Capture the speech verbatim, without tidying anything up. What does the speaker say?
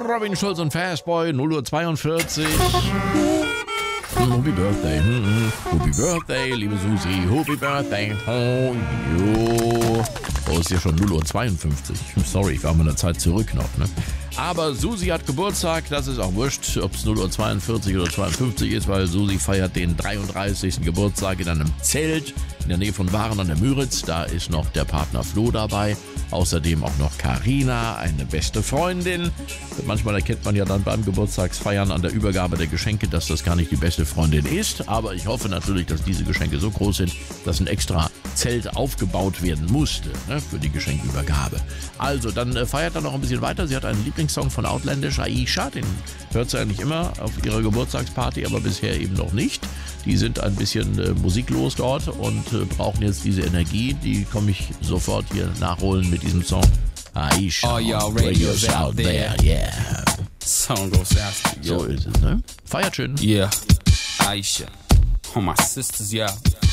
Robin Schulz und Fastboy, null Uhr zweiundvierzig. Happy Birthday, Happy Birthday, liebe Susi, Happy Birthday, oh, jo. Oh, ist ja schon null Uhr zweiundfünfzig. Sorry, ich war mal eine Zeit zurück noch, ne? Aber Susi hat Geburtstag, das ist auch wurscht, ob es null Uhr zweiundvierzig oder zweiundfünfzig ist, weil Susi feiert den dreiunddreißigsten Geburtstag in einem Zelt in der Nähe von Waren an der Müritz. Da ist noch der Partner Flo dabei, außerdem auch noch Carina, eine beste Freundin. Manchmal erkennt man ja dann beim Geburtstagsfeiern an der Übergabe der Geschenke, dass das gar nicht die beste Freundin ist. Aber ich hoffe natürlich, dass diese Geschenke so groß sind, dass ein extra Zelt aufgebaut werden musste, ne, für die Geschenkübergabe. Also, dann äh, feiert er noch ein bisschen weiter. Sie hat einen Lieblingssong von Outlandish, Aisha. Den hört sie eigentlich immer auf ihrer Geburtstagsparty, aber bisher eben noch nicht. Die sind ein bisschen äh, musiklos dort und äh, brauchen jetzt diese Energie. Die komme ich sofort hier nachholen mit diesem Song. Aisha, all y'all radios out, out there. there, yeah. Song goes out to you. So ist es, ne? Feiert schön. Yeah, Aisha, all my sisters, yeah.